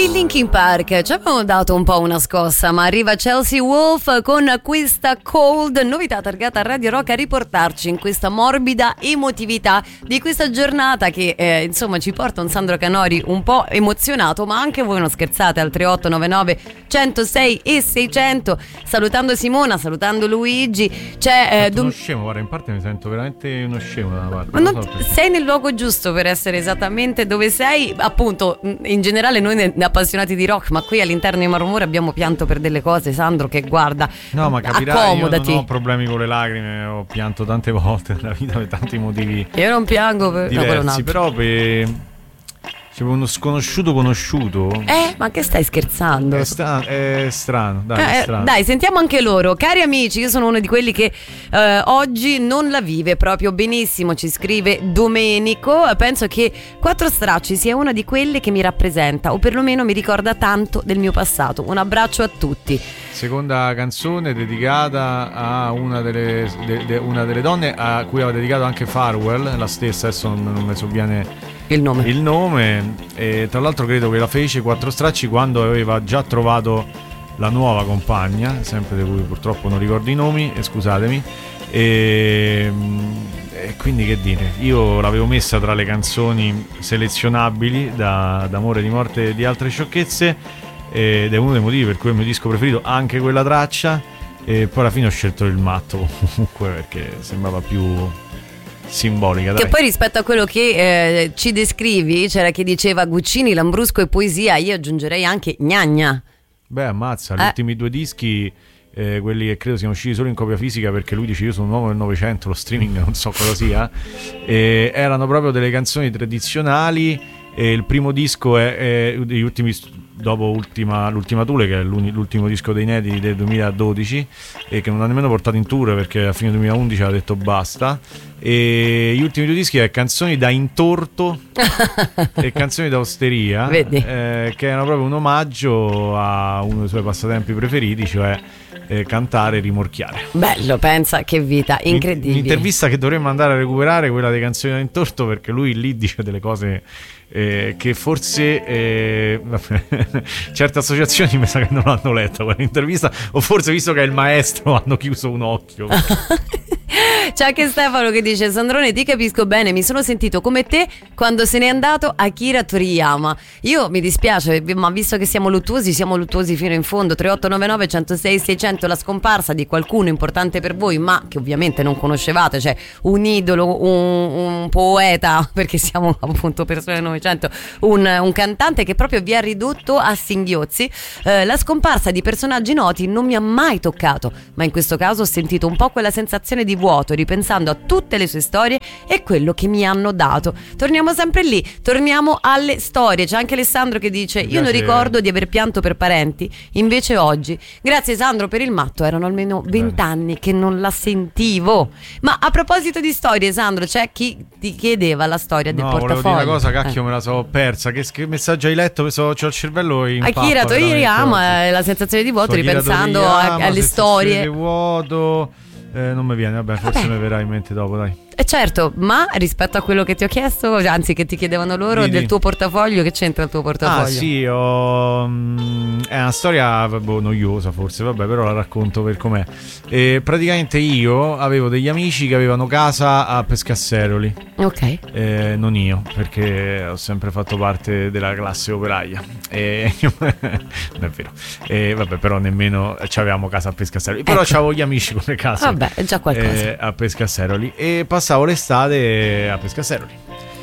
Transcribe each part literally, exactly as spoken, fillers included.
I Linkin Park ci avevano dato un po' una scossa, ma arriva Chelsea Wolf con questa Cold, novità targata a Radio Rock, a riportarci in questa morbida emotività di questa giornata che eh, insomma ci porta un Sandro Canori un po' emozionato, ma anche voi non scherzate, al tre otto nove nove uno zero sei e seicento, salutando Simona, salutando Luigi. C'è eh, dom- uno scemo, guarda, in parte mi sento veramente uno scemo da una parte. Ma non, so sei nel luogo giusto per essere esattamente dove sei, appunto. In generale noi ne appassionati di rock, ma qui all'interno di Marumore abbiamo pianto per delle cose, Sandro, che guarda, no, ma capirai, accomodati. Io non ho problemi con le lacrime, ho pianto tante volte nella vita per tanti motivi. Io non piango per diversi, no, però per c'è uno sconosciuto conosciuto. Eh, ma che stai scherzando? È, sta- è strano, dai, eh, è strano. Dai, sentiamo anche loro. Cari amici, io sono uno di quelli che eh, oggi non la vive proprio benissimo, ci scrive Domenico. Penso che Quattro Stracci sia una di quelle che mi rappresenta, o perlomeno mi ricorda tanto del mio passato. Un abbraccio a tutti. Seconda canzone dedicata a una delle, de, de, una delle donne a cui aveva dedicato anche Farewell, la stessa, adesso non, non mi sovviene il nome. Il nome e tra l'altro credo che la fece Quattro Stracci quando aveva già trovato la nuova compagna, sempre di cui purtroppo non ricordo i nomi, e scusatemi. E, e quindi che dire, io l'avevo messa tra le canzoni selezionabili da, d'amore, di morte e di altre sciocchezze, ed è uno dei motivi per cui è il mio disco preferito, anche quella traccia. E poi alla fine ho scelto il matto comunque perché sembrava più simbolica, dai. Che poi rispetto a quello che eh, ci descrivi, c'era chi diceva Guccini, Lambrusco e poesia, io aggiungerei anche gnagna. Beh, ammazza, gli eh. ultimi due dischi, eh, quelli che credo siano usciti solo in copia fisica, perché lui dice io sono un uomo del Novecento, lo streaming non so cosa sia, e erano proprio delle canzoni tradizionali. E il primo disco è, è degli ultimi, dopo ultima, l'ultima Thule, che è l'ultimo disco dei inediti del duemiladodici, e che non ha nemmeno portato in tour perché a fine duemilaundici aveva detto basta. E gli ultimi due dischi è Canzoni da intorto e Canzoni da osteria, eh, che erano proprio un omaggio a uno dei suoi passatempi preferiti, cioè eh, cantare e rimorchiare. Bello, pensa che vita incredibile. Un'intervista che dovremmo andare a recuperare, quella dei Canzoni da intorto, perché lui lì dice delle cose Eh, che forse eh, certe associazioni mi sa che non l'hanno letta quell'intervista, o forse visto che è il maestro hanno chiuso un occhio. C'è anche Stefano che dice: Sandrone, ti capisco bene, mi sono sentito come te quando se n'è andato Akira Toriyama. Io mi dispiace, ma visto che siamo luttuosi, siamo luttuosi fino in fondo. Tre otto nove nove uno zero sei seicento, la scomparsa di qualcuno importante per voi, ma che ovviamente non conoscevate, cioè un idolo, un, un poeta, perché siamo appunto persone del Novecento, un, un cantante che proprio vi ha ridotto a singhiozzi. Eh, la scomparsa di personaggi noti non mi ha mai toccato, ma in questo caso ho sentito un po' quella sensazione di vuoto, ripensando a tutte le sue storie e quello che mi hanno dato. Torniamo sempre lì, torniamo alle storie. C'è anche Alessandro che dice: io non ricordo di aver pianto per parenti, invece oggi. Grazie Sandro per il matto, erano almeno vent'anni che non la sentivo. Ma a proposito di storie, Sandro, c'è chi ti chiedeva la storia del no, portafoglio. Volevo dire una cosa, cacchio, eh. me la so persa. Che, che messaggio hai letto? So, c'ho il cervello in pappa. Akira Toriyama, la sensazione di vuoto, so, ripensando Toriyama, a, alle storie. Di vuoto. Eh, non mi viene, vabbè, forse mi verrà in mente dopo, dai. Eh certo, ma rispetto a quello che ti ho chiesto, anzi che ti chiedevano loro, Didi. Del tuo portafoglio, che c'entra il tuo portafoglio? Ah sì, ho... è una storia boh, noiosa forse, vabbè, però la racconto per com'è. E praticamente io avevo degli amici che avevano casa a Pescasseroli. Ok. Eh, non io, perché ho sempre fatto parte della classe operaia. E non è vero. E vabbè, però nemmeno avevamo casa a Pescasseroli. Però ecco, c'avevo gli amici con le case. Vabbè, è già qualcosa. Eh, a Pescasseroli. E passavo l'estate a Pescasseroli.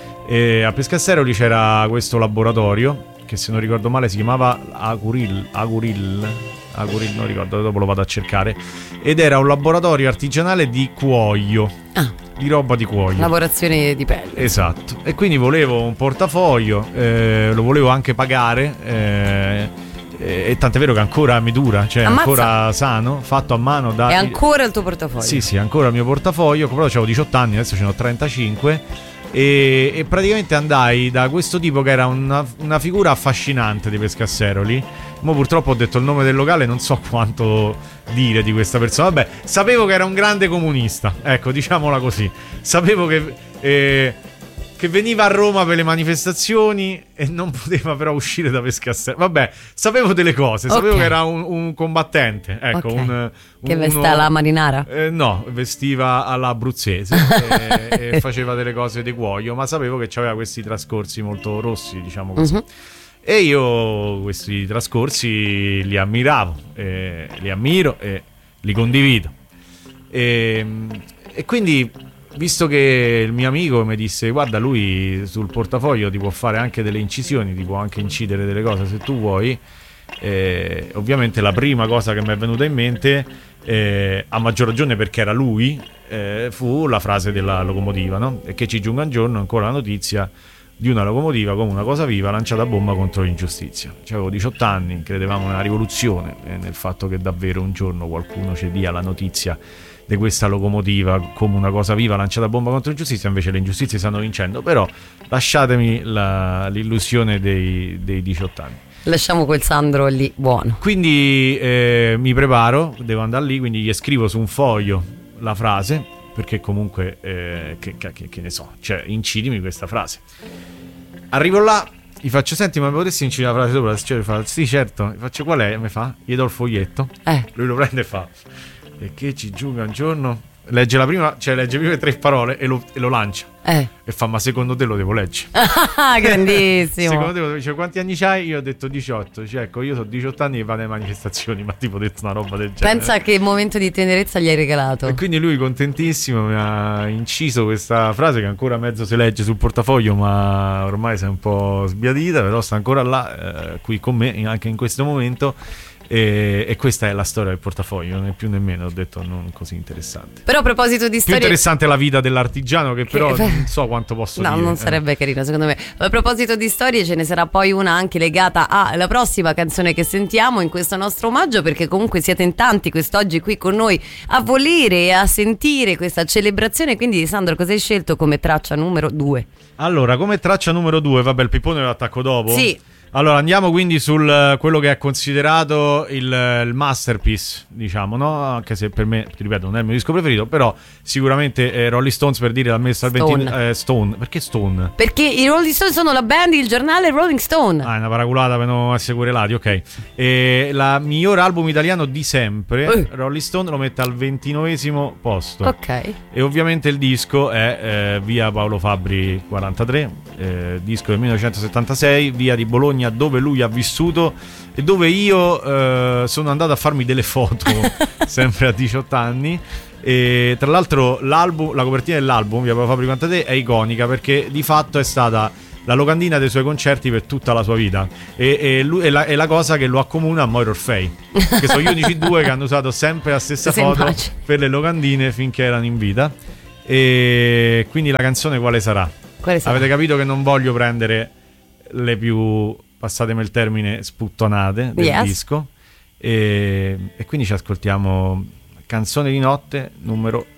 E a Pescasseroli c'era questo laboratorio che, se non ricordo male, si chiamava Aguril Aguril Aguril non ricordo, dopo lo vado a cercare. Ed era un laboratorio artigianale di cuoio. Ah, di roba di cuoio, lavorazione di pelle. Esatto. E quindi volevo un portafoglio, eh, lo volevo anche pagare, eh, e tant'è vero che ancora mi dura, cioè Ammazza. Ancora sano, fatto a mano da... È ancora il tuo portafoglio? Sì, sì, ancora il mio portafoglio. Però avevo diciotto anni, adesso ce ne ho trentacinque. E, e praticamente andai da questo tipo che era una, una figura affascinante di Pescasseroli. Mo purtroppo ho detto il nome del locale, non so quanto dire di questa persona. Vabbè, sapevo che era un grande comunista, ecco, diciamola così. Sapevo che... Eh, che veniva a Roma per le manifestazioni e non poteva però uscire da Pescastello. Vabbè, sapevo delle cose, sapevo okay. che era un, un combattente, ecco, okay. un, che uno, vestiva alla marinara? Eh, no, vestiva alla abruzzese e, e faceva delle cose di cuoio, ma sapevo che aveva questi trascorsi molto rossi, diciamo così. Uh-huh. E io questi trascorsi li ammiravo, eh, li ammiro e li condivido. E, e quindi, visto che il mio amico mi disse guarda, lui sul portafoglio ti può fare anche delle incisioni, ti può anche incidere delle cose se tu vuoi, eh, ovviamente la prima cosa che mi è venuta in mente, eh, a maggior ragione perché era lui, eh, fu la frase della locomotiva, no? E che ci giunga un giorno ancora la notizia di una locomotiva come una cosa viva lanciata a bomba contro l'ingiustizia. Cioè, avevo diciotto anni, credevamo nella rivoluzione e nel fatto che davvero un giorno qualcuno ci dia la notizia di questa locomotiva come una cosa viva lanciata a bomba contro l'ingiustizia. Invece le ingiustizie stanno vincendo, però lasciatemi la, l'illusione dei, dei diciotto anni. Lasciamo quel Sandro lì buono. Quindi eh, mi preparo, devo andare lì, quindi gli scrivo su un foglio la frase, perché comunque eh, che, che, che ne so, cioè incidimi questa frase. Arrivo là, gli faccio senti, ma mi potessi incidere la frase sopra? Cioè, fa, sì certo. Gli faccio qual è? Mi fa, gli do il foglietto, eh. Lui lo prende e fa e che ci giunga un giorno, legge la prima, cioè legge prima tre parole e lo, e lo lancia, eh. E fa ma secondo te lo devo leggere? Grandissimo. Secondo te lo devo, dice quanti anni c'hai? Io ho detto diciotto. Dice ecco, io sono diciotto anni e vado alle manifestazioni, ma tipo ho detto una roba del genere. Pensa che momento di tenerezza gli hai regalato. E quindi lui contentissimo mi ha inciso questa frase che ancora mezzo si legge sul portafoglio, ma ormai si è un po' sbiadita, però sta ancora là, eh, qui con me anche in questo momento. E, e questa è la storia del portafoglio, non è più nemmeno, ho detto, non così interessante. Però a proposito di storie, più interessante è la vita dell'artigiano, che, che però non so quanto posso no, dire. No, non sarebbe eh. carino secondo me. A proposito di storie, ce ne sarà poi una anche legata alla prossima canzone che sentiamo in questo nostro omaggio, perché comunque siete in tanti quest'oggi qui con noi a volere e a sentire questa celebrazione. Quindi Sandro, cosa hai scelto come traccia numero due? Allora, come traccia numero due, vabbè, il pippone lo attacco dopo. Sì. Allora andiamo quindi sul quello che è considerato il, il masterpiece, diciamo, no? Anche se per me, ti ripeto, non è il mio disco preferito, però sicuramente eh, Rolling Stones, per dire, l'ha messa al venti. Eh, Stone. Perché Stone? Perché i Rolling Stone sono la band, il giornale Rolling Stone. Ah, è una paraculata per non essere querelati, ok. E la miglior album italiano di sempre, uh. Rolling Stone lo mette al ventinovesimo posto. Ok. E ovviamente il disco è eh, via Paolo Fabbri quarantatré, eh, disco del millenovecentosettantasei, via di Bologna, dove lui ha vissuto e dove io eh, sono andato a farmi delle foto sempre a diciotto anni. E tra l'altro l'album, la copertina dell'album via Paolo Fabbri quarantatré è iconica perché di fatto è stata la locandina dei suoi concerti per tutta la sua vita e, e lui, è, la, è la cosa che lo accomuna a Moira Orfei, che sono gli unici due che hanno usato sempre la stessa Se foto immagini. per le locandine finché erano in vita. E quindi la canzone quale sarà? Quale sarà? Avete capito che non voglio prendere le più, passatemi il termine, sputtonate del yes. disco, e, e quindi ci ascoltiamo Canzone di notte numero